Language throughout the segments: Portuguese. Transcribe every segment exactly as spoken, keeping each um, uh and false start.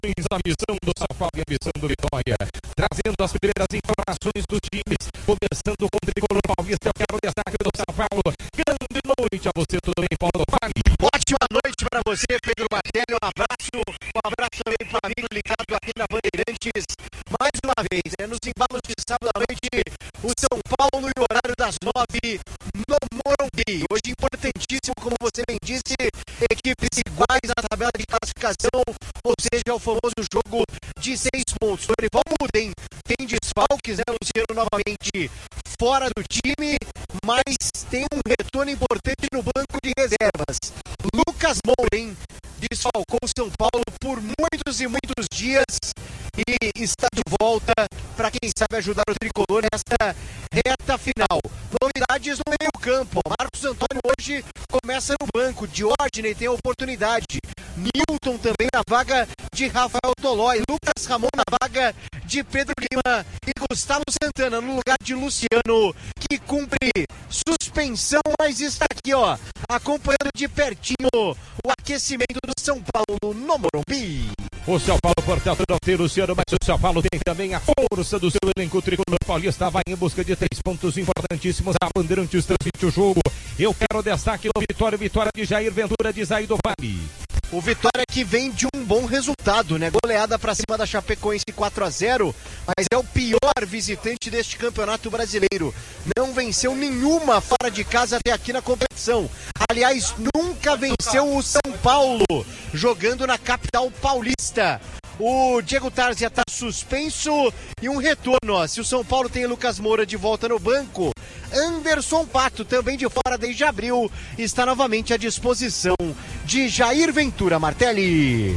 Comunicações, a missão do São Paulo e a missão do Vitória. Trazendo as primeiras informações dos times. Começando com o Tricolor Paulista, eu quero o destaque do São Paulo. Grande noite a você, tudo bem, Paulo? Fale. Ótima noite para você, Pedro Martelli. Um abraço, um abraço também para o amigo ligado aqui na Bandeirantes. Mais uma vez, né, nos embalos de sábado à noite, o São Paulo e o horário das nove no Morumbi. Hoje importantíssimo, como você bem disse, equipes iguais na tabela de classificação, ou seja, o famoso jogo de seis pontos. Dorival Mudem tem desfalques, né, Luciano, novamente fora do time, mas tem um retorno importante no banco de reservas. Lucas Moura desfalcou São Paulo por muitos e muitos dias e está de volta para, quem sabe, ajudar o Tricolor nesta reta final. Novidades no meio campo. Marcos Antônio hoje começa no banco. Diógenes tem a oportunidade. Newton também na vaga de Rafael Tolói. Lucas Ramon na vaga de Pedro Lima. E Gustavo Santana no lugar de Luciano, que cumpre suspensão, mas está aqui, ó, acompanhando de pertinho o aquecimento do São Paulo no Morumbi. O São Paulo, portanto, não tem Luciano, mas o São Paulo tem também a força do seu elenco. Tricolor paulista vai em busca de três pontos importantíssimos. A Bandeirantes transmite o jogo. Eu quero destaque no Vitória, Vitória de Jair Ventura, de Zaid Vale. O Vitória que vem de um bom resultado, né? Goleada para cima da Chapecoense quatro a zero, mas é o pior visitante deste Campeonato Brasileiro. Não venceu nenhuma fora de casa até aqui na competição. Aliás, nunca venceu o São Paulo, jogando na capital paulista. O Diego Tarzia está suspenso e um retorno, ó. Se o São Paulo tem Lucas Moura de volta no banco, Anderson Pato, também de fora desde abril, está novamente à disposição de Jair Ventura. Martelli.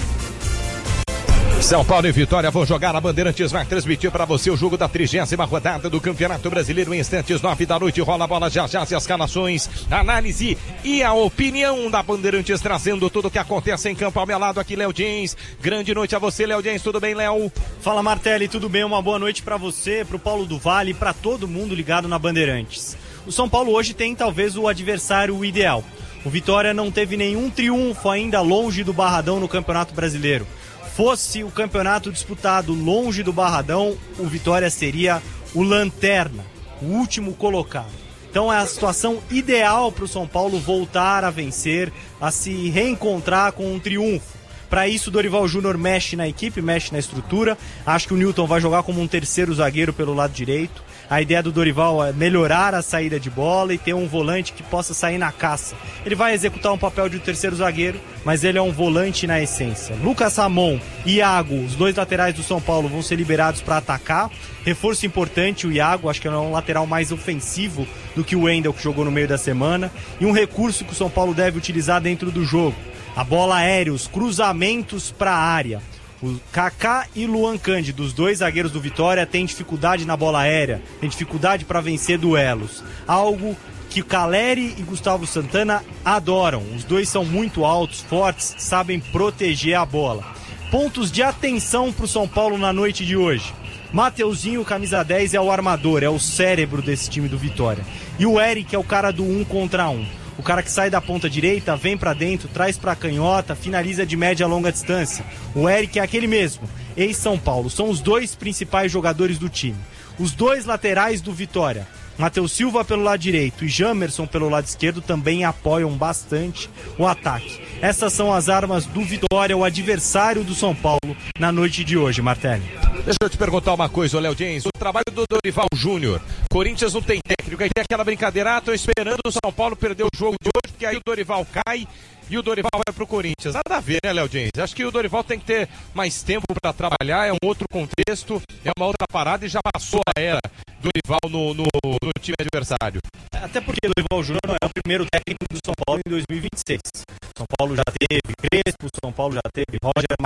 São Paulo e Vitória vão jogar. A Bandeirantes vai transmitir para você o jogo da trigésima rodada do Campeonato Brasileiro. Em instantes, nove da noite, rola a bola, já já as escalações, análise e a opinião da Bandeirantes, trazendo tudo o que acontece em campo. Ao meu lado aqui, Léo Jens. Grande noite a você, Léo Jens. Tudo bem, Léo? Fala, Martelli. Tudo bem? Uma boa noite para você, para o Paulo do Vale, para todo mundo ligado na Bandeirantes. O São Paulo hoje tem talvez o adversário ideal. O Vitória não teve nenhum triunfo ainda longe do Barradão no Campeonato Brasileiro. Fosse o campeonato disputado longe do Barradão, o Vitória seria o lanterna, o último colocado. Então é a situação ideal para o São Paulo voltar a vencer, a se reencontrar com um triunfo. Para isso, o Dorival Júnior mexe na equipe, mexe na estrutura. Acho que o Newton vai jogar como um terceiro zagueiro pelo lado direito. A ideia do Dorival é melhorar a saída de bola e ter um volante que possa sair na caça. Ele vai executar um papel de um terceiro zagueiro, mas ele é um volante na essência. Lucas Ramon e Iago, os dois laterais do São Paulo, vão ser liberados para atacar. Reforço importante, o Iago, acho que é um lateral mais ofensivo do que o Wendel, que jogou no meio da semana. E um recurso que o São Paulo deve utilizar dentro do jogo: a bola aérea, os cruzamentos para a área. O Kaká e Luan Cândido, os dois zagueiros do Vitória, têm dificuldade na bola aérea, têm dificuldade para vencer duelos. Algo que Caleri e Gustavo Santana adoram. Os dois são muito altos, fortes, sabem proteger a bola. Pontos de atenção para o São Paulo na noite de hoje: Mateuzinho, camisa dez, é o armador, é o cérebro desse time do Vitória. E o Eric é o cara do um contra um. O cara que sai da ponta direita, vem pra dentro, traz pra canhota, finaliza de média a longa distância. O Eric é aquele mesmo, ex-São Paulo. São os dois principais jogadores do time. Os dois laterais do Vitória, Matheus Silva pelo lado direito e Jamerson pelo lado esquerdo, também apoiam bastante o ataque. Essas são as armas do Vitória, o adversário do São Paulo na noite de hoje, Martelli. Deixa eu te perguntar uma coisa, Léo Jens. O trabalho do Dorival Júnior. Corinthians não tem técnico. Aí tem aquela brincadeira, ah, tô esperando o São Paulo perder o jogo de hoje, porque aí o Dorival cai e o Dorival vai pro Corinthians. Nada a ver, né, Léo Jens? Acho que o Dorival tem que ter mais tempo para trabalhar, é um outro contexto, é uma outra parada e já passou a era do Dorival no, no, no time adversário. Até porque o Dorival Júnior não é o primeiro técnico do São Paulo em dois mil e vinte e seis. São Paulo já teve Crespo, São Paulo já teve Roger